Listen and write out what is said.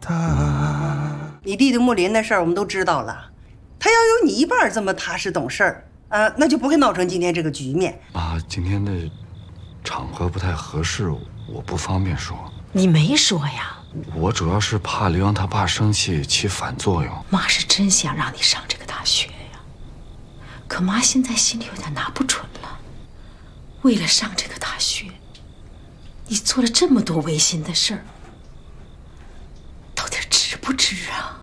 你弟弟木林的事儿我们都知道了，他要有你一半这么踏实懂事儿，那就不会闹成今天这个局面。 妈，今天的场合不太合适，我不方便说。 你没说呀？ 我主要是怕刘洋他爸生气起反作用。 妈是真想让你上这个大学呀，可妈现在心里有点拿不准了。为了上这个大学，你做了这么多违心的事儿，到底值不值啊？